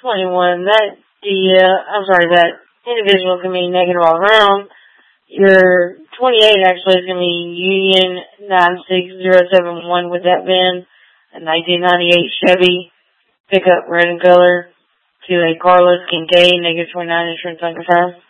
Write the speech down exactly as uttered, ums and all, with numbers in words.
twenty-one, that the, uh, I'm sorry, that individual can be negative all around. Your twenty-eight actually is going to be Union nine six zero seven one with that V I N, a nineteen ninety-eight Chevy pickup, red in color, to a Carlos Kincaid, negative twenty-nine insurance unconfirmed.